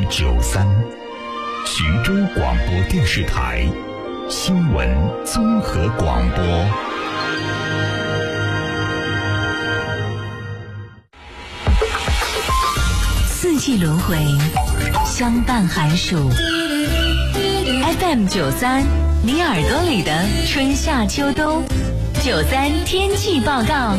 FM93，徐州广播电视台新闻综合广播。 四季轮回，相伴寒暑。FM93，你耳朵里的春夏秋冬。93天气报告。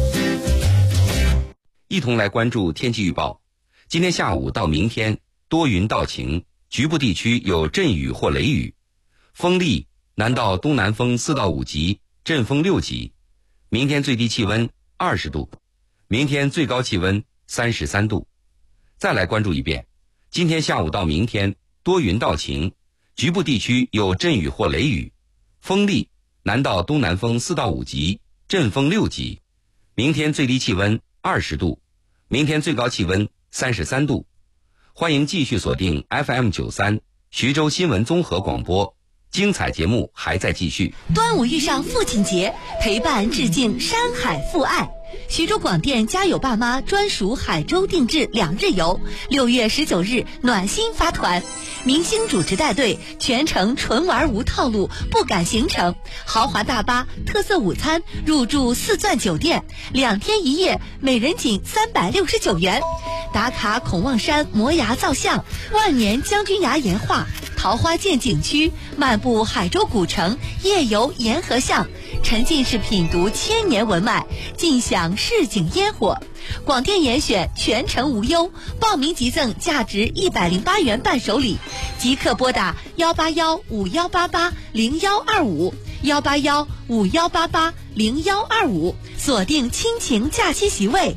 一同来关注天气预报。今天下午到明天多云到晴，局部地区有阵雨或雷雨，风力南到东南风4到5级，阵风6级。明天最低气温20度，明天最高气温33度。再来关注一遍，今天下午到明天多云到晴，局部地区有阵雨或雷雨，风力南到东南风4到5级，阵风6级。明天最低气温20度，明天最高气温33度。欢迎继续锁定 FM93 徐州新闻综合广播，精彩节目还在继续。 端午遇上父亲节，陪伴致敬山海父爱。徐州广电家有爸妈专属海州定制2日游，6月19日暖心发团，明星主持带队，全程纯玩无套路，不赶行程，豪华大巴，特色午餐，入住4钻酒店，2天1夜，每人仅369元。打卡孔望山摩崖造像，万年将军崖岩画，桃花涧景区，漫步海州古城，夜游沿河巷，沉浸式品读千年文脉，尽享市井烟火。广电严选全程无忧，报名即赠价值108元伴手礼，即刻拨打18151880125，18151880125，锁定亲情假期席位。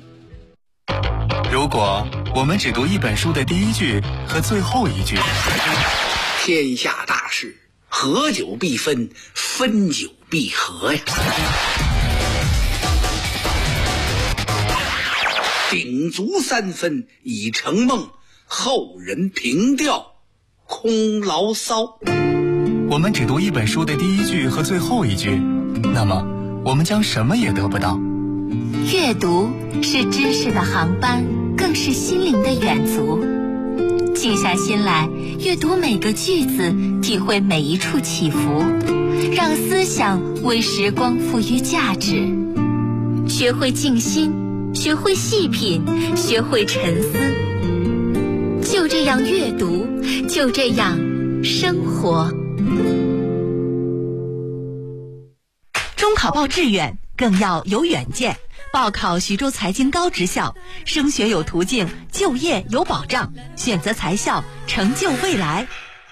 如果我们只读一本书的第一句和最后一句， 天下大事，合久必分，分久必合呀。鼎足3分已成梦，后人凭吊空牢骚。 我们只读一本书的第一句和最后一句，那么我们将什么也得不到。 阅读是知识的航班，更是心灵的远足。静下心来，阅读每个句子，体会每一处起伏，让思想为时光赋予价值。学会静心，学会细品，学会沉思。就这样阅读，就这样生活。中考报志愿，更要有远见。报考徐州财经高职校，升学有途径，就业有保障，选择财校，成就未来。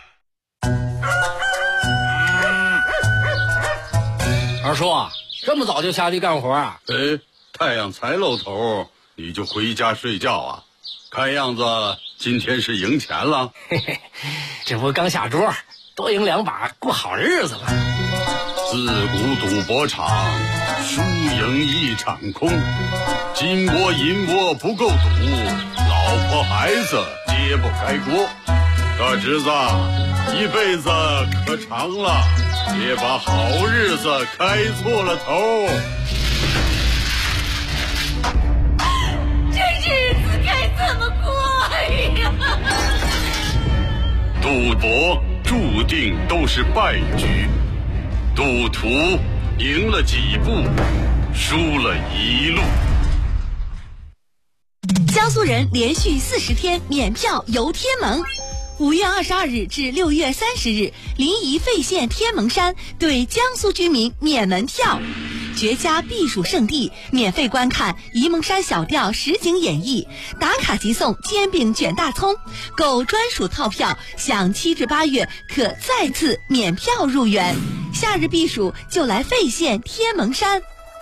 二叔啊，这么早就下地干活啊？ 太阳才露头你就回家睡觉啊？看样子今天是赢钱了。 嘿嘿，这不刚下桌，多赢2把，过好日子了。 自古赌博场，输赢一场空。金窝银窝不够赌，老婆孩子揭不开锅。大侄子，一辈子可长了，别把好日子开错了头。 这日子该怎么过呀？ 赌博注定都是败局，赌徒赢了几步，输了一路。 江苏人连续40天免票游天门。5月22日至6月30日，临沂费县天门山对江苏居民免门票，绝佳避暑胜地，免费观看沂蒙山小调实景演绎，打卡即送煎饼卷大葱，购专属套票享7至8月可再次免票入园。夏日避暑就来费县天门山。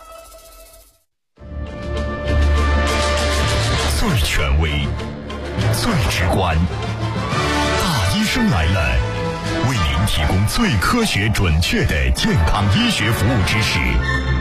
最权威，最直观，大医生来了，为您提供最科学准确的健康医学服务知识。